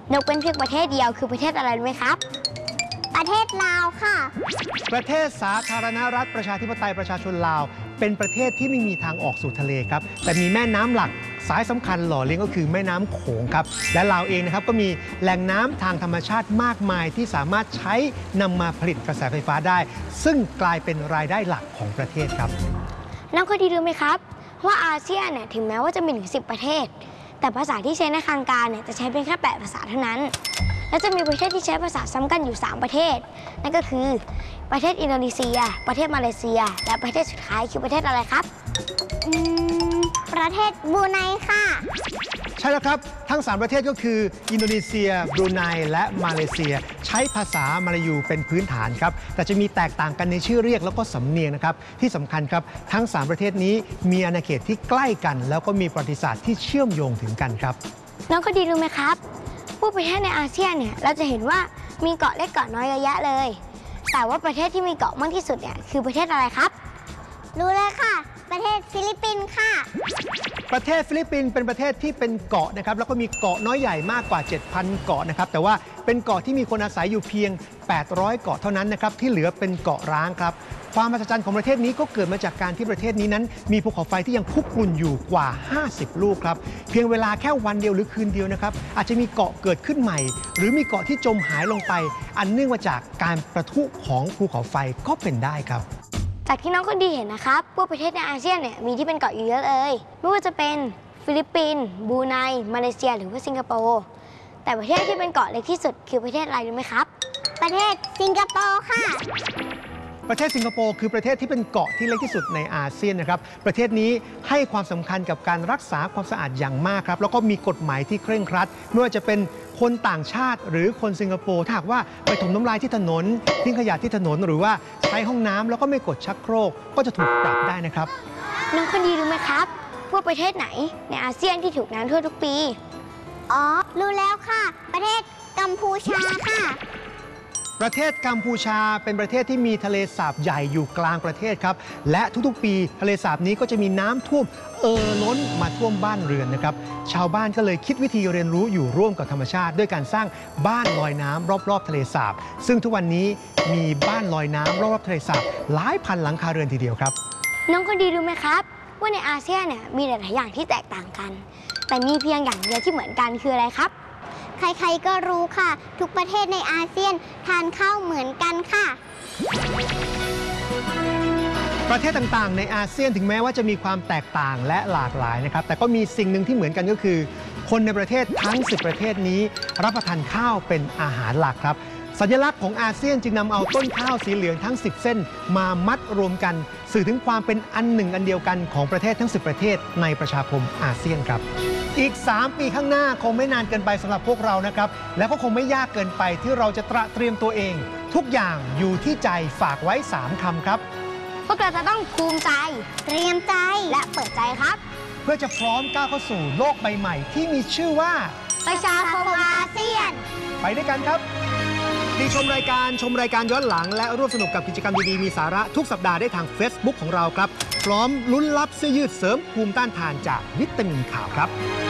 ยกเป็นเพียงประเทศเดียวคือประเทศอะไรรู้ไหมครับประเทศลาวค่ะประเทศสาธารณรัฐประชาธิปไตยประชาชนลาวเป็นประเทศที่ไม่มีทางออกสู่ทะเลครับแต่มีแม่น้ำหลักสายสำคัญหล่อเลี้ยงก็คือแม่น้ำโขงครับและลาวเองนะครับก็มีแหล่งน้ำทางธรรมชาติมากมายที่สามารถใช้นำมาผลิตกระแสไฟฟ้าได้ซึ่งกลายเป็นรายได้หลักของประเทศครับน้องเคยรู้ไหมครับว่าอาเซียนเนี่ยถึงแม้ว่าจะมีถึง10 ประเทศแต่ภาษาที่ใช้ในทางการเนี่ยจะใช้เป็นแค่8 ภาษาเท่านั้นและจะมีประเทศที่ใช้ภาษาซ้ำกันอยู่3 ประเทศนั่นก็คือประเทศอินโดนีเซียประเทศมาเลเซียและประเทศสุดท้ายคือประเทศอะไรครับประเทศบรูไนค่ะใช่แล้วครับทั้ง3ประเทศก็คืออินโดนีเซียบรูไนและมาเลเซียใช้ภาษามลายูเป็นพื้นฐานครับแต่จะมีแตกต่างกันในชื่อเรียกแล้วก็สำเนียงนะครับที่สำคัญครับทั้ง3ประเทศนี้มีอาณาเขตที่ใกล้กันแล้วก็มีประวัติศาสตร์ที่เชื่อมโยงถึงกันครับน้องก็ดีรู้ไหมครับพวกประเทศในอาเซียนเนี่ยเราจะเห็นว่ามีเกาะเล็กเกาะน้อยเยอะแยะเลยแต่ว่าประเทศที่มีเกาะมากที่สุดเนี่ยคือประเทศอะไรครับรู้เลยค่ะประเทศฟิลิปปินส์ค่ะประเทศฟิลิปปินส์เป็นประเทศที่เป็นเกาะนะครับแล้วก็มีเกาะน้อยใหญ่มากกว่า 7,000 เกาะนะครับแต่ว่าเป็นเกาะที่มีคนอาศัยอยู่เพียง800 เกาะเท่านั้นนะครับที่เหลือเป็นเกาะร้างครับความมหัศจรรย์ของประเทศนี้ก็เกิดมาจากการที่ประเทศนี้นั้นมีภูเขาไฟที่ยังคุกรุ่นอยู่กว่า50 ลูกครับเพียงเวลาแค่วันเดียวหรือคืนเดียวนะครับอาจจะมีเกาะเกิดขึ้นใหม่หรือมีเกาะที่จมหายลงไปอันเนื่องมาจากการประทุของภูเขาไฟก็เป็นได้ครับจากที่น้องคนดีเห็นนะครับพวกประเทศในอาเซียนเนี่ยมีที่เป็นเกาะอยู่เยอะเลยไม่ว่าจะเป็นฟิลิปปินส์บรูไนมาเลเซียหรือว่าสิงคโปร์แต่ประเทศที่เป็นเกาะเล็กที่สุดคือประเทศอะไรรู้ไหมครับประเทศสิงคโปร์ค่ะประเทศสิงคโปร์คือประเทศที่เป็นเกาะที่เล็กที่สุดในอาเซียนนะครับประเทศนี้ให้ความสำคัญกับการรักษาความสะอาดอย่างมากครับแล้วก็มีกฎหมายที่เคร่งครัดไม่ว่าจะเป็นคนต่างชาติหรือคนสิงคโปร์ถ้าหากว่าไปถมน้ำลายที่ถนนทิ้งขยะที่ถนนหรือว่าใช้ห้องน้ำแล้วก็ไม่กดชักโครกก็จะถูกปรับได้นะครับน้องคนดีรู้ไหมครับพวกประเทศไหนในอาเซียนที่ถูกน้ำท่วมทุกปีอ๋อรู้แล้วค่ะประเทศกัมพูชาค่ะประเทศกัมพูชาเป็นประเทศที่มีทะเลสาบใหญ่อยู่กลางประเทศครับและทุกๆปีทะเลสาบนี้ก็จะมีน้ำท่วมล้นมาท่วมบ้านเรือนนะครับชาวบ้านก็เลยคิดวิธีเรียนรู้อยู่ร่วมกับธรรมชาติด้วยการสร้างบ้านลอยน้ำรอบๆทะเลสาบซึ่งทุกวันนี้มีบ้านลอยน้ำรอบๆทะเลสาบหลายพันหลังคาเรือนทีเดียวครับน้องคนดีรู้ไหมครับว่าในอาเซียนเนี่ยมีหลายอย่างที่แตกต่างกันแต่มีเพียงอย่างเดียวที่เหมือนกันคืออะไรครับใครๆก็รู้ค่ะทุกประเทศในอาเซียนทานข้าวเหมือนกันค่ะประเทศต่างๆในอาเซียนถึงแม้ว่าจะมีความแตกต่างและหลากหลายนะครับแต่ก็มีสิ่งหนึ่งที่เหมือนกันก็คือคนในประเทศทั้ง10 ประเทศนี้รับประทานข้าวเป็นอาหารหลักครับสัญลักษณ์ของอาเซียนจึงนำเอาต้นข้าวสีเหลืองทั้ง10 เส้นมามัดรวมกันสื่อถึงความเป็นอันหนึ่งอันเดียวกันของประเทศทั้ง10 ประเทศในประชาคมอาเซียนครับอีก3 ปีข้างหน้าคงไม่นานเกินไปสำหรับพวกเรานะครับและก็คงไม่ยากเกินไปที่เราจะเตรียมตัวเองทุกอย่างอยู่ที่ใจฝากไว้3 คำครับพวกเราจะต้องภูมิใจเตรียมใจและเปิดใจครับเพื่อจะพร้อมก้าวเข้าสู่โลกใบใหม่ที่มีชื่อว่าประชาคมอาเซียนไปด้วยกันครับชมรายการย้อนหลังและร่วมสนุกกับกิจกรรมดีๆมีสาระทุกสัปดาห์ได้ทาง Facebook ของเราครับพร้อมลุ้นรับเสื้อยืดเสริมภูมิต้านทานจากวิตามินขาวครับ